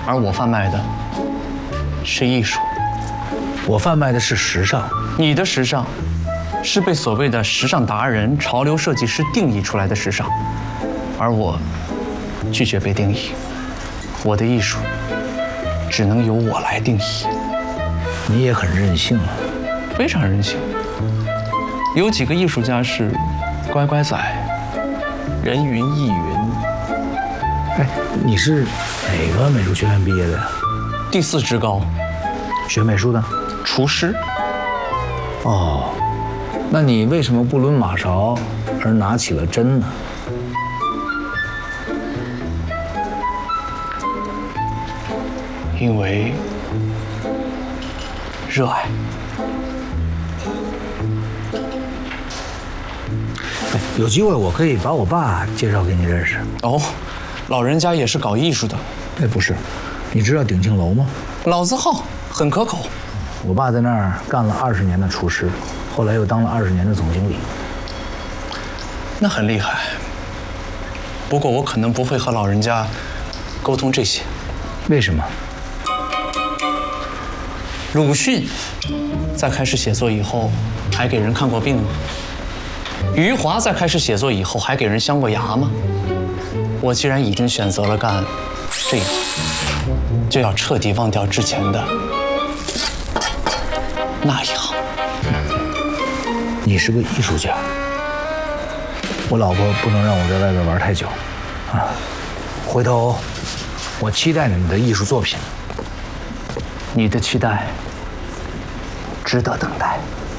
而我贩卖的是艺术。 我贩卖的是时尚。 你的时尚是被所谓的时尚达人、潮流设计师定义出来的时尚，而我拒绝被定义。我的艺术只能由我来定义。 你也很任性啊。 非常任性。有几个艺术家是乖乖仔，人云亦云。 哎，你是哪个美术学院毕业的呀？ 第4职高， 学美术的？ 厨师。 哦，那你为什么不抡马勺而拿起了针呢？ 因为热爱。 有机会我可以把我爸介绍给你认识。 哦，老人家也是搞艺术的。 哎，不是，你知道鼎庆楼吗？ 老字号，很可口。 我爸在那儿干了20年的厨师，后来又当了20年的总经理。 那很厉害。不过我可能不会和老人家沟通这些。 为什么？ 鲁迅在开始写作以后，还给人看过病吗？余华在开始写作以后，还给人镶过牙吗？我既然已经选择了干这个，就要彻底忘掉之前的那一行。 你是个艺术家，我老婆不能让我在外边玩太久，啊，回头我期待着你的艺术作品。 你的期待值得等待。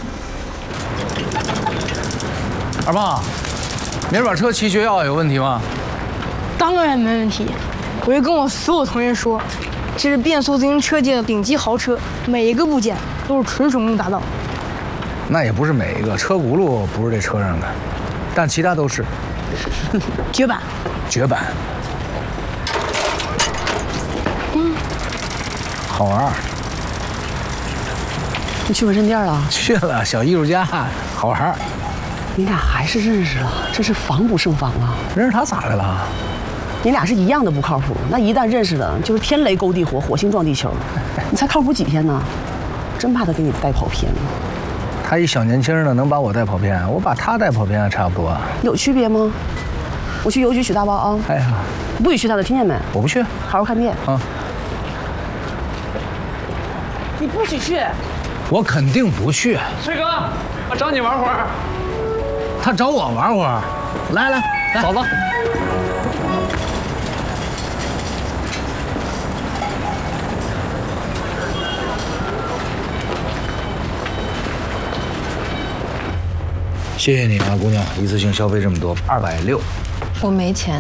二胖，明儿把车骑学校有问题吗？ 当然没问题，我会跟我所有同学说，这是变速自行车界的顶级豪车，每一个部件都是纯手工打造。 那也不是每一个，车轱辘不是这车上的，但其他都是绝版。 绝版。好玩。 你去纹身店了？ 去了，小艺术家，好玩。 你俩还是认识了，真是防不胜防啊！ 认识他咋的了？ 你俩是一样的不靠谱，那一旦认识了，就是天雷勾地火，火星撞地球。你才靠谱几天呢？真怕他给你带跑偏了。 他一小年轻的能把我带跑偏，我把他带跑偏还差不多。 有区别吗？我去邮局取大包啊！ 哎呀， 不许去他的，听见没？ 我不去， 好好看店啊！ 你不许去！ 我肯定不去。 崔哥，我找你玩会儿。 他找我玩会儿，来， 走吧。 谢谢你啊，姑娘，一次性消费这么多，260。 我没钱。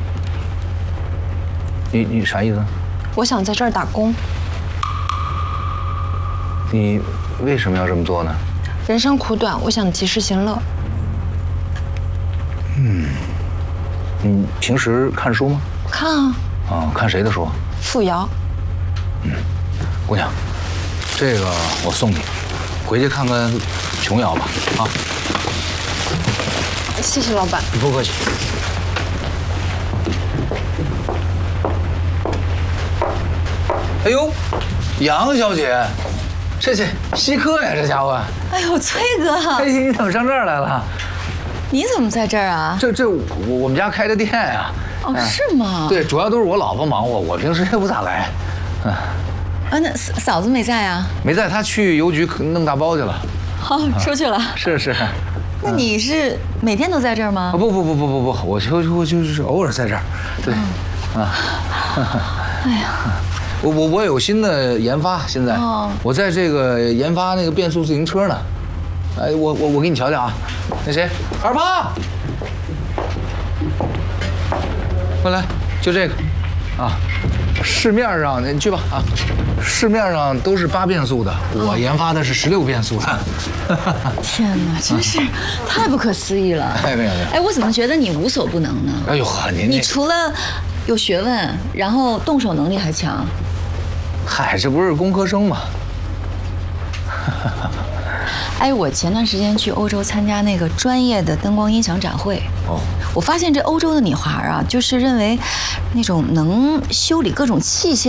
你啥意思？ 我想在这儿打工。 你为什么要这么做呢？ 人生苦短，我想及时行乐。 你平时看书吗？ 看啊。 啊，看谁的书？ 傅瑶。 姑娘，这个我送你，回去看看琼瑶吧。啊。 谢谢老板。 你不客气。哎呦，杨小姐，这稀客呀，这家伙。 哎呦，崔哥， 哎，你怎么上这儿来了？ 你怎么在这儿啊？ 我们家开的店呀。 哦，是吗？ 对，主要都是我老婆忙活，我平时也不咋来。 啊，那嫂子没在啊？ 没在，她去邮局弄大包去了。 哦，出去了。 是。 那你是每天都在这儿吗？ 不，我就是偶尔在这儿。对，啊。 哎呀。 我有新的研发，现在我在这个研发那个变速自行车呢。哎，我给你瞧瞧啊，那谁，二胖，快来，就这个，啊，市面上你去吧啊，市面上都是8变速的，我研发的是16变速的。 天哪，真是太不可思议了！ 哎，没有。 哎，我怎么觉得你无所不能呢？ 哎呦呵， 你除了有学问，然后动手能力还强。 嗨，这不是工科生吗？ 哎，我前段时间去欧洲参加那个专业的灯光音响展会，我发现这欧洲的女孩啊，就是认为那种能修理各种器械